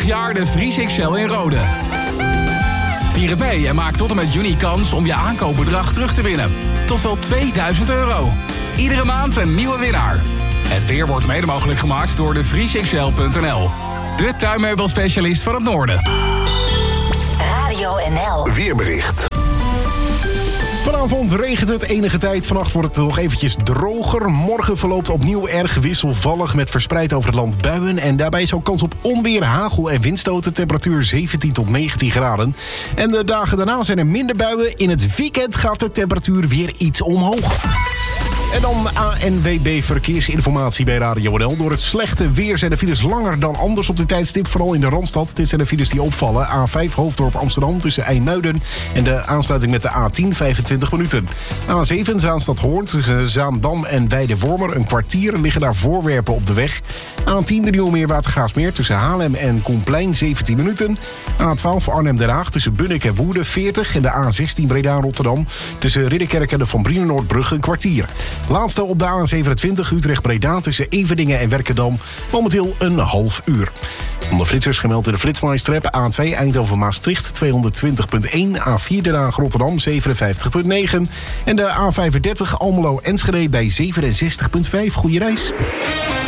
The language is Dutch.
jaar de Vries XL in Rode. Vier het mee en maak tot en met juni kans om je aankoopbedrag terug te winnen. Tot wel €2000. Iedere maand een nieuwe winnaar. Het weer wordt mede mogelijk gemaakt door de vriesxl.nl. De tuinmeubelspecialist van het noorden. Radio NL. Weerbericht. Vanavond regent het enige tijd. Vannacht wordt het nog eventjes droger. Morgen verloopt opnieuw erg wisselvallig met verspreid over het land buien. En daarbij is ook kans op onweer, hagel en windstoten. Temperatuur 17 tot 19 graden. En de dagen daarna zijn er minder buien. In het weekend gaat de temperatuur weer iets omhoog. En dan ANWB Verkeersinformatie bij Radio NL. Door het slechte weer zijn de files langer dan anders op dit tijdstip. Vooral in de Randstad. Dit zijn de files die opvallen. A5 Hoofddorp Amsterdam tussen IJmuiden en de aansluiting met de A10 25 minuten. A7 Zaanstad-Hoorn tussen Zaandam en Weidewormer. Een kwartier liggen daar voorwerpen op de weg. A10 de Nieuwe Watergraafsmeer tussen Haarlem en Koenplein 17 minuten. A12 Arnhem-Den Haag tussen Bunnik en Woerden 40. En de A16 Breda-Rotterdam tussen Ridderkerk en de Van Brienenoordbrug een kwartier. Laatste op de A27 Utrecht-Breda tussen Everdingen en Werkendam. Momenteel een half uur. Onder flitsers gemeld in de Flitsmeister-app. A2 Eindhoven-Maastricht 220.1. A4 Den Haag-Rotterdam 57.9. En de A35 Almelo-Enschede bij 67.5. Goeie reis.